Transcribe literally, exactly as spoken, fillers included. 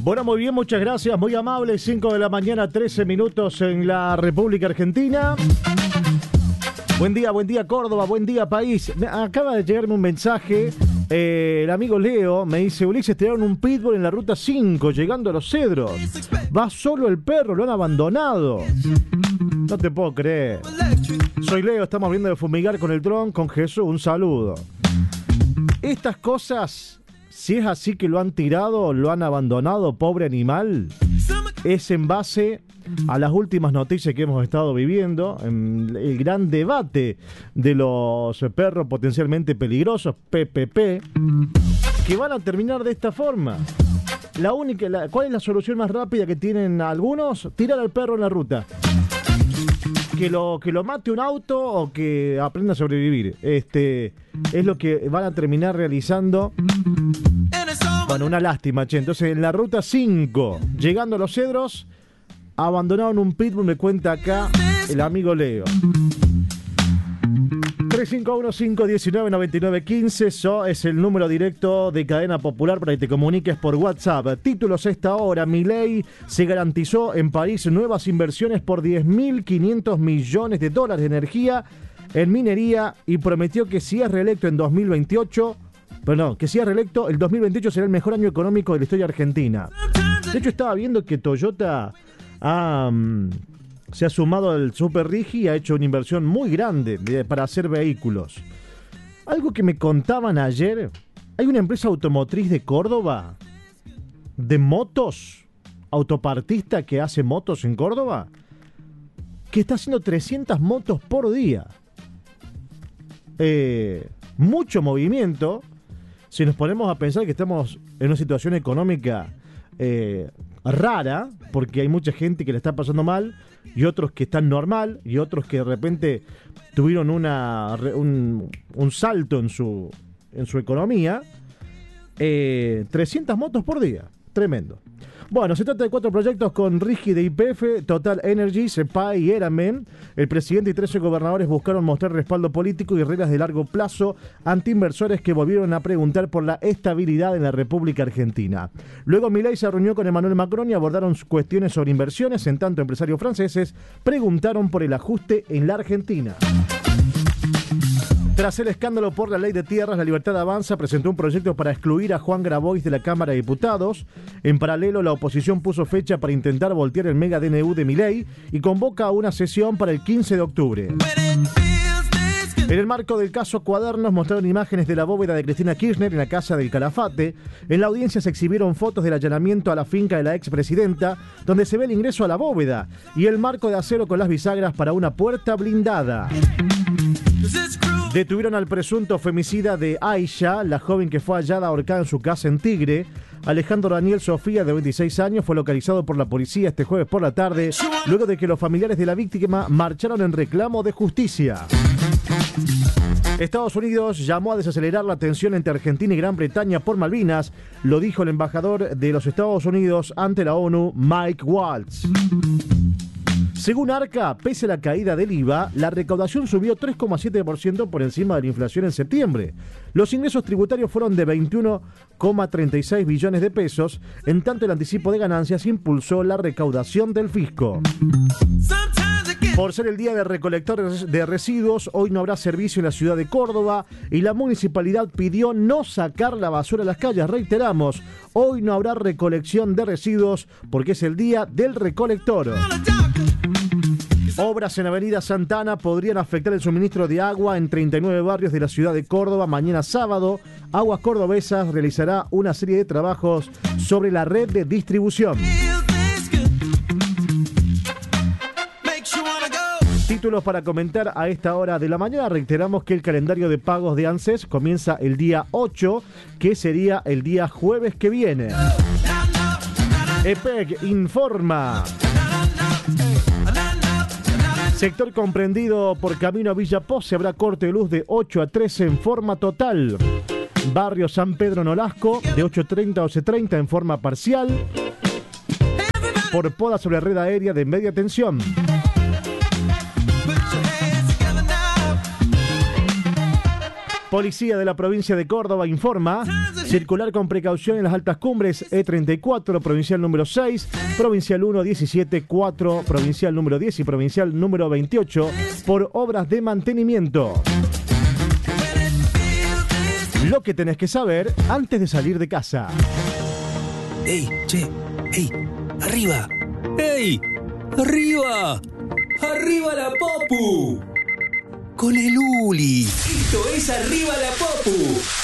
Bueno, muy bien, muchas gracias, muy amable. cinco de la mañana, trece minutos en la República Argentina. Buen día, buen día Córdoba, buen día país. Me acaba de llegarme un mensaje, eh, el amigo Leo me dice: Ulises, tiraron un pitbull en la ruta cinco, llegando a Los Cedros. Va solo el perro, lo han abandonado. No te puedo creer. Soy Leo, estamos viendo de fumigar con el dron, con Jesús, un saludo. Estas cosas, si es así que lo han tirado, lo han abandonado, pobre animal, es en base a las últimas noticias que hemos estado viviendo, en el gran debate de los perros potencialmente peligrosos, P P P, que van a terminar de esta forma. La única, la, ¿cuál es la solución más rápida que tienen algunos? Tirar al perro en la ruta. Que lo, que lo mate un auto o que aprenda a sobrevivir. Este es lo que van a terminar realizando. Bueno, una lástima, che. Entonces, en la ruta cinco, llegando a Los Cedros, abandonaron un pitbull, me cuenta acá el amigo Leo. tres cinco uno, cinco uno nueve, nueve nueve uno cinco, eso es el número directo de Cadena Popular para que te comuniques por WhatsApp. Títulos a esta hora: Milei se garantizó en París nuevas inversiones por diez mil quinientos millones de dólares de energía en minería y prometió que si es reelecto en dos mil veintiocho, perdón, que si es reelecto, el dos mil veintiocho será el mejor año económico de la historia argentina. De hecho, estaba viendo que Toyota ha... Um, se ha sumado al Super Rigi y ha hecho una inversión muy grande de, para hacer vehículos. Algo que me contaban ayer: hay una empresa automotriz de Córdoba, de motos, autopartista que hace motos en Córdoba, que está haciendo trescientas motos por día. Eh, mucho movimiento. Si nos ponemos a pensar que estamos en una situación económica eh, rara, porque hay mucha gente que le está pasando mal y otros que están normal y otros que de repente tuvieron una un, un salto en su en su economía. eh, trescientas motos por día, tremendo. Bueno, se trata de cuatro proyectos con Rigi de Y P F, Total Energies, P A I y Eramen. El presidente y trece gobernadores buscaron mostrar respaldo político y reglas de largo plazo ante inversores que volvieron a preguntar por la estabilidad en la República Argentina. Luego Milei se reunió con Emmanuel Macron y abordaron cuestiones sobre inversiones, en tanto empresarios franceses preguntaron por el ajuste en la Argentina. Tras el escándalo por la ley de tierras, La Libertad Avanza presentó un proyecto para excluir a Juan Grabois de la Cámara de Diputados. En paralelo, la oposición puso fecha para intentar voltear el mega D N U de Milei y convoca una sesión para el quince de octubre. En el marco del caso Cuadernos, mostraron imágenes de la bóveda de Cristina Kirchner en la Casa del Calafate. En la audiencia se exhibieron fotos del allanamiento a la finca de la expresidenta, donde se ve el ingreso a la bóveda y el marco de acero con las bisagras para una puerta blindada. Detuvieron al presunto femicida de Aisha, la joven que fue hallada ahorcada en su casa en Tigre. Alejandro Daniel Sofía, de veintiséis años, fue localizado por la policía este jueves por la tarde, luego de que los familiares de la víctima marcharon en reclamo de justicia. Estados Unidos llamó a desacelerar la tensión entre Argentina y Gran Bretaña por Malvinas, lo dijo el embajador de los Estados Unidos ante la ONU, Mike Waltz. Según Arca, pese a la caída del I V A, la recaudación subió tres coma siete por ciento por encima de la inflación en septiembre. Los ingresos tributarios fueron de veintiuno coma treinta y seis billones de pesos, en tanto el anticipo de ganancias impulsó la recaudación del fisco. Por ser el día de recolectores de residuos, hoy no habrá servicio en la ciudad de Córdoba y la municipalidad pidió no sacar la basura a las calles. Reiteramos, hoy no habrá recolección de residuos porque es el día del recolector. Obras en Avenida Santana podrían afectar el suministro de agua en treinta y nueve barrios de la ciudad de Córdoba. Mañana sábado, Aguas Cordobesas realizará una serie de trabajos sobre la red de distribución. Títulos para comentar a esta hora de la mañana. Reiteramos que el calendario de pagos de ANSES comienza el día ocho, que sería el día jueves que viene. E P E C informa. Sector comprendido por Camino a Villa Pose habrá corte de luz de ocho a trece en forma total. Barrio San Pedro Nolasco de ocho treinta a doce treinta en forma parcial. Por poda sobre red aérea de media tensión. Policía de la provincia de Córdoba informa: circular con precaución en las altas cumbres E treinta y cuatro, provincial número seis, provincial uno, diecisiete, cuatro, provincial número diez y provincial número veintiocho por obras de mantenimiento. Lo que tenés que saber antes de salir de casa. ¡Ey, che! ¡Ey! ¡Arriba! ¡Ey! ¡Arriba! ¡Arriba la Popu! Con el Uli. Esto es Arriba la Popu.